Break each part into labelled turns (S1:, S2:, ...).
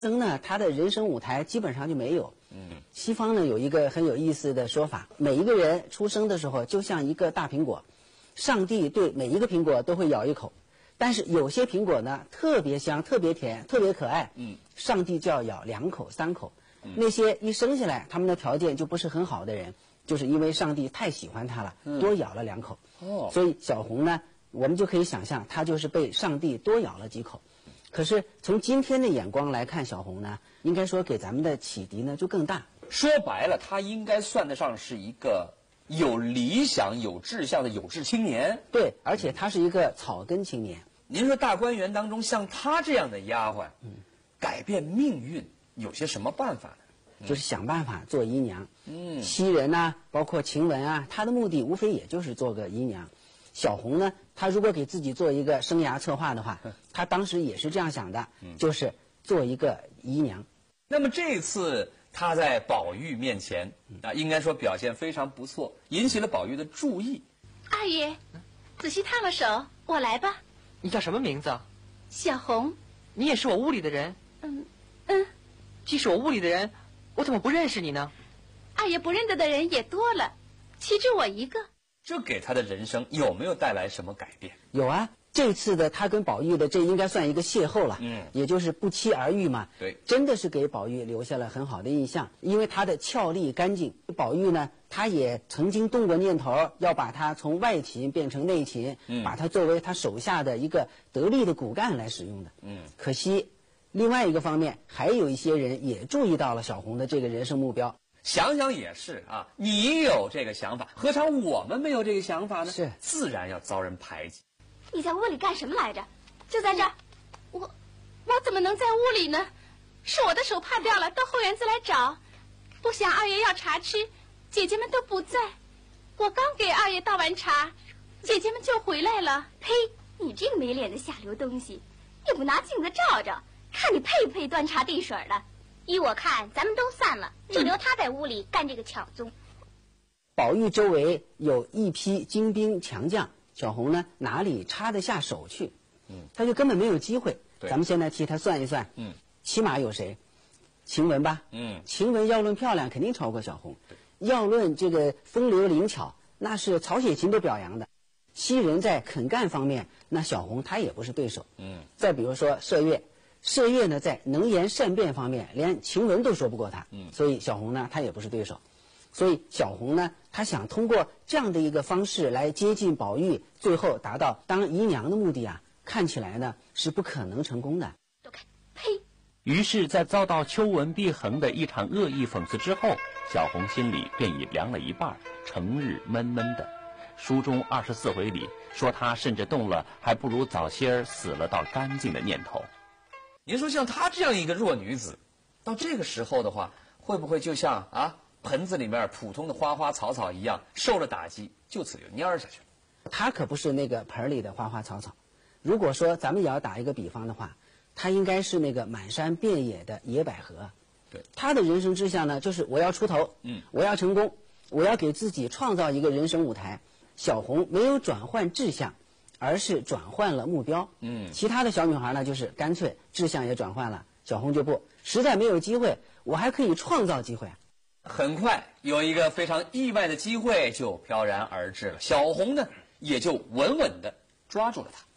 S1: 僧呢，他的人生舞台基本上就没有。西方呢有一个很有意思的说法，每一个人出生的时候就像一个大苹果，上帝对每一个苹果都会咬一口，但是有些苹果呢特别香、特别甜、特别可爱，上帝就要咬2口、3口。那些一生下来他们的条件就不是很好的人，就是因为上帝太喜欢他了，多咬了2口。所以小红呢，我们就可以想象，他就是被上帝多咬了几口。可是从今天的眼光来看，小红呢，应该说给咱们的启迪呢就更大。
S2: 说白了，他应该算得上是一个有理想、有志向的有志青年。
S1: 对，而且他是一个草根青年。
S2: 您说大观园当中像他这样的丫鬟，改变命运有些什么办法呢？
S1: 就是想办法做姨娘。袭人呐，包括晴雯啊，她的目的无非也就是做个姨娘。小红呢，她如果给自己做一个生涯策划的话，她当时也是这样想的，就是做一个姨娘。
S2: 那么这次她在宝玉面前应该说表现非常不错，引起了宝玉的注意。
S3: 二爷，仔细烫了手，我来吧。
S4: 你叫什么名字？
S3: 小红。
S4: 你也是我屋里的人？既是我屋里的人，我怎么不认识你呢？
S3: 二爷不认得的人也多了，岂止我一个。
S2: 这给他的人生有没有带来什么改变？
S1: 有啊，这次的他跟宝玉的这应该算一个邂逅了，也就是不期而遇嘛。
S2: 对，
S1: 真的是给宝玉留下了很好的印象，因为他的俏丽干净。宝玉呢，他也曾经动过念头，要把他从外勤变成内勤，把他作为他手下的一个得力的骨干来使用的。可惜，另外一个方面，还有一些人也注意到了小红的这个人生目标。
S2: 想想也是啊，你有这个想法，何尝我们没有这个想法呢？
S1: 是，
S2: 自然要遭人排挤。
S3: 你在屋里干什么来着？就在这儿。我怎么能在屋里呢？是我的手帕掉了，到后园子来找。不想二爷要茶吃，姐姐们都不在。我刚给二爷倒完茶，姐姐们就回来了。
S5: 呸！你这个没脸的下流东西，也不拿镜子照照，看你配不配端茶递水的。依我看，咱们都散了，就留他在屋里干这个巧宗。
S1: 宝玉周围有一批精兵强将，小红呢哪里插得下手去？他就根本没有机会。咱们现在替他算一算，起码有谁？晴雯吧，晴雯要论漂亮，肯定超过小红；要论这个风流灵巧，那是曹雪芹都表扬的。袭人在肯干方面，那小红她也不是对手。再比如说麝月。麝月呢，在能言善辩方面，连晴雯都说不过他，所以小红呢，她也不是对手。所以小红呢，她想通过这样的一个方式来接近宝玉，最后达到当姨娘的目的啊，看起来呢是不可能成功的。
S5: 走开！呸！
S6: 于是，在遭到秋文碧衡的一场恶意讽刺之后，小红心里便已凉了一半，成日闷闷的。书中24回里说，她甚至动了还不如早些儿死了倒干净的念头。
S2: 您说像她这样一个弱女子，到这个时候的话，会不会就像盆子里面普通的花花草草一样，受了打击，就此就蔫下去了？
S1: 她可不是那个盆里的花花草草。如果说咱们也要打一个比方的话，她应该是那个满山遍野的野百合。
S2: 对，
S1: 她的人生志向呢，就是我要出头，我要成功，我要给自己创造一个人生舞台。小红没有转换志向，而是转换了目标。其他的小女孩呢，就是干脆志向也转换了，小红就不，实在没有机会，我还可以创造机会。
S2: 很快有一个非常意外的机会就飘然而至了，小红呢也就稳稳地抓住了它。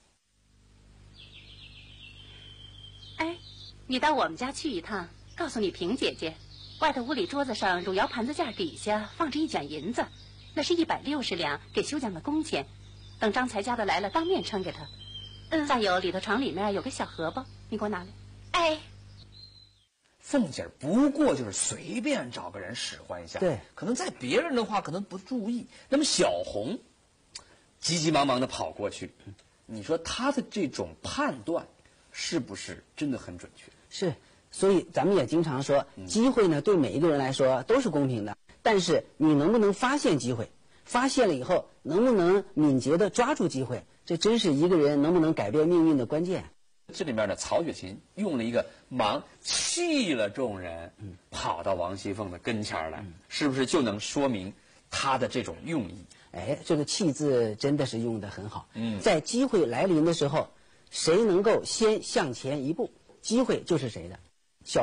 S7: 哎，你到我们家去一趟，告诉你平姐姐，外头屋里桌子上汝窑盘子架底下放着1卷银子，那是160两，给修匠的工钱。等张才家的来了，当面称给他。再有里头床里面有个小荷包，你给我拿来。
S5: 哎，
S2: 凤姐不过就是随便找个人使唤一下，
S1: 对，
S2: 可能在别人的话可能不注意。那么小红急急忙忙地跑过去，你说她的这种判断是不是真的很准确？
S1: 是，所以咱们也经常说，机会呢对每一个人来说都是公平的，但是你能不能发现机会？发现了以后，能不能敏捷地抓住机会，这真是一个人能不能改变命运的关键。
S2: 这里面呢，曹雪芹用了一个忙弃了众人，跑到王熙凤的跟前来，是不是就能说明他的这种用意？
S1: 哎，这个弃字真的是用得很好。在机会来临的时候，谁能够先向前一步，机会就是谁的。